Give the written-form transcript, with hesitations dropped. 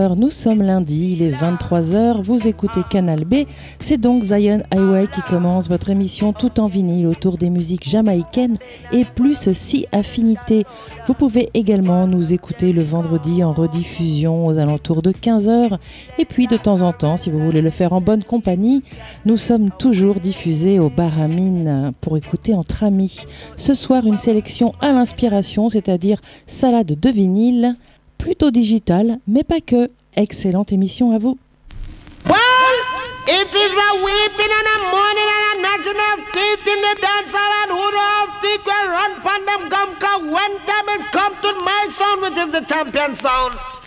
auditeurs, nous sommes lundi, il est 23h, vous écoutez Canal B, c'est donc Zion Highway qui commence votre émission tout en vinyle autour des musiques jamaïcaines et plus si affinités. Vous pouvez également nous écouter le vendredi en rediffusion aux alentours de 15h et puis de temps en temps, si vous voulez le faire en bonne compagnie, nous sommes toujours diffusés au Bar Amin pour écouter entre amis. Ce soir, une sélection à l'inspiration, c'est-à-dire salade de vinyle, plutôt digital, mais pas que. Excellente émission à vous. Well, it is a weeping and a mourning and a national state in the dance hall, and who all think will run from them come, cause when time it come to my sound, which is the champion sound.